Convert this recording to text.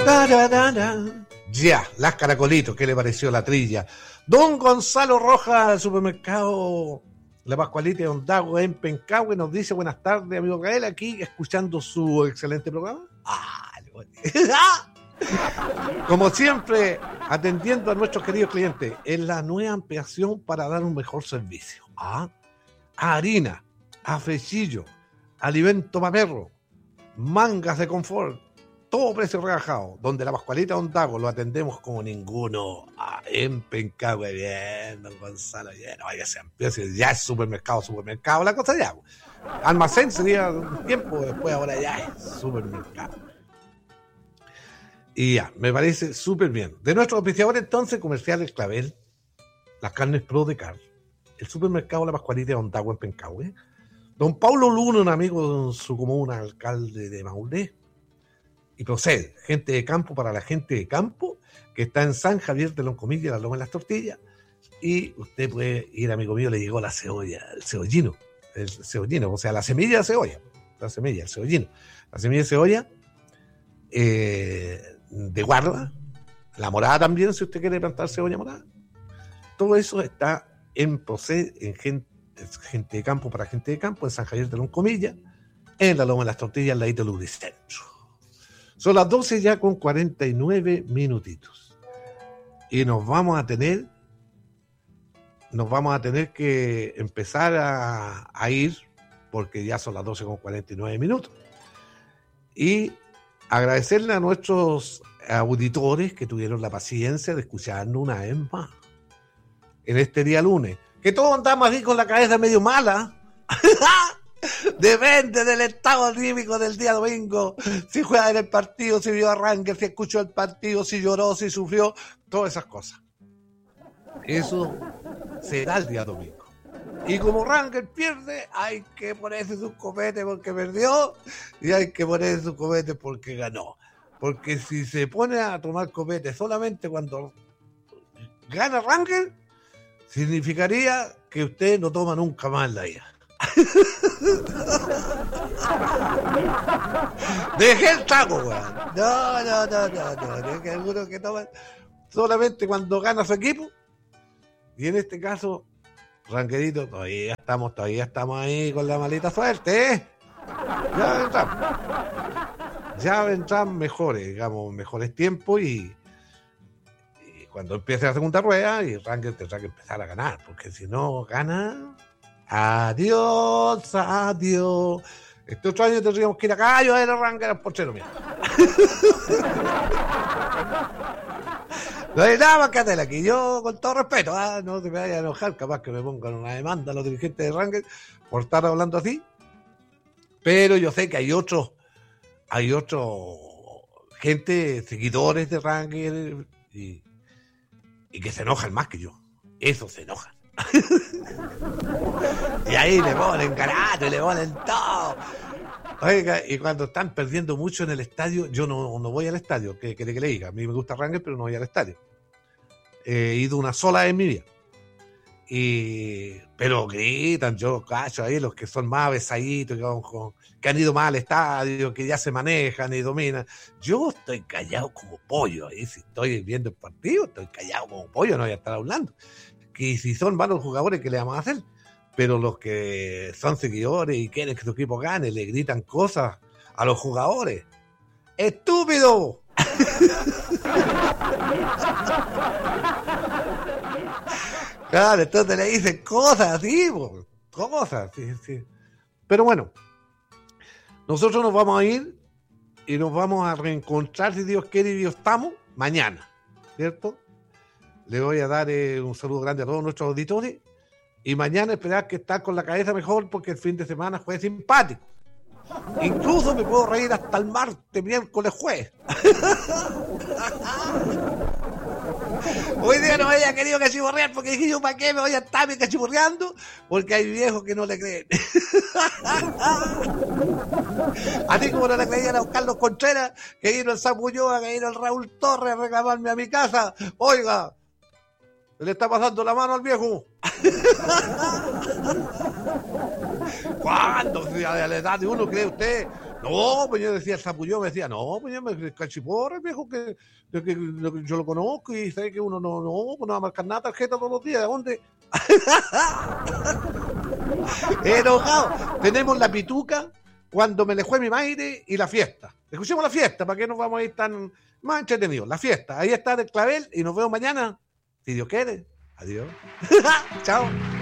Tararara. Ya, las caracolitos, ¿qué le pareció la trilla? Don Gonzalo Rojas del supermercado La Pascualita de Ondagua en Pencahue nos dice: buenas tardes, amigo Gael, aquí escuchando su excelente programa. Como siempre, atendiendo a nuestros queridos clientes, en la nueva ampliación para dar un mejor servicio. A harina, a frestillo, alimento para perro, mangas de confort, todo precio rebajado, donde La Pascualita de Ondagua lo atendemos como ninguno. En Pencahue, bien, don Gonzalo, bien, vaya, se amplió, ya es supermercado, la cosa ya. Almacén sería un tiempo, después ahora ya es supermercado. Y ya, me parece súper bien. De nuestro auspiciador entonces, Comerciales Clavel, las carnes Pro de Car, el supermercado La Pascualita de Ondagua en Pencahue, don Paulo Luna, un amigo de su comuna, alcalde de Maulé, y Procede, gente de campo para la gente de campo, que está en San Javier de Loncomilla, la Loma de las Tortillas, y usted puede ir, amigo mío, le llegó la cebolla, el cebollino, o sea, la semilla de cebolla, el cebollino, la semilla de cebolla, de guarda, la morada también, si usted quiere plantar cebolla morada. Todo eso está en Procede, en gente de campo para gente de campo, en San Javier de Loncomilla, en la Loma de las Tortillas, al ladito del Lubricentro. Son las 12 ya con 49 minutitos. Y nos vamos a tener que empezar a ir, porque ya son las 12 con 49 minutos. Y agradecerle a nuestros auditores que tuvieron la paciencia de escucharnos una vez más en este día lunes. Que todos andamos aquí con la cabeza medio mala. Depende del estado anímico del día domingo, si juega en el partido, si vio a Rangers, si escuchó el partido, si lloró, si sufrió, todas esas cosas. Eso será el día domingo. Y como Rangers pierde, hay que ponerse sus copetes porque perdió y hay que ponerse sus copetes porque ganó. Porque si se pone a tomar copetes solamente cuando gana Rangers, significaría que usted no toma nunca más en la vida. Dejé el taco, weón. No. Que algunos que toman solamente cuando gana su equipo. Y en este caso, Ranquerito, todavía estamos ahí con la malita suerte, ¿eh? Ya vendrán mejores tiempos y cuando empiece la segunda rueda y Rangers tendrá que empezar a ganar, porque si no gana, adiós. Este otro año tendríamos que ir a Cayo a ver a Rangers al portero, mira. No hay nada más que hacer aquí. Yo, con todo respeto, no se me vaya a enojar, capaz que me pongan una demanda a los dirigentes de Rangers por estar hablando así. Pero yo sé que hay otros gente, seguidores de Rangers y que se enojan más que yo. Eso se enojan. Y ahí le ponen carato y le ponen todo. Oiga, y cuando están perdiendo mucho en el estadio, yo no voy al estadio, que le diga. A mí me gusta Rangers, pero no voy al estadio. He ido una sola vez en mi vida. Pero gritan, yo cacho ahí los que son más besaditos, que han ido más al estadio, que ya se manejan y dominan. Yo estoy callado como pollo ahí. Si estoy viendo el partido, estoy callado como pollo, no voy a estar hablando. Que si son malos jugadores, ¿qué le vamos a hacer? Pero los que son seguidores y quieren que su equipo gane, le gritan cosas a los jugadores. ¡Estúpido! Claro, entonces le dicen cosas así, cosas, sí. Pero bueno, nosotros nos vamos a ir y nos vamos a reencontrar, si Dios quiere y Dios estamos, mañana, ¿cierto? Le voy a dar un saludo grande a todos nuestros auditores y mañana esperar que estar con la cabeza mejor porque el fin de semana fue simpático. Incluso me puedo reír hasta el martes, miércoles, jueves. Hoy día no había querido cachiborrear porque dije yo, ¿para qué me voy a estar cachiborreando? Porque hay viejos que no le creen. Así como no le creían a Carlos Contreras, que vino el Samu Ulloa, que vino el Raúl Torres a reclamarme a mi casa. Oiga, le está pasando la mano al viejo. ¿Cuándo? A la edad de uno, ¿cree usted? No, pues yo decía, el Zapullón me decía, no, pues yo me cachiporra, viejo, que yo lo conozco y sabe que uno pues no va a marcar nada tarjeta todos los días. ¿De dónde? Enojado. Tenemos la pituca cuando me le fue mi madre y la fiesta. Escuchemos la fiesta, ¿para qué nos vamos a ir tan más entretenidos? La fiesta. Ahí está el clavel y nos vemos mañana. Si Dios quiere. Adiós. Chao.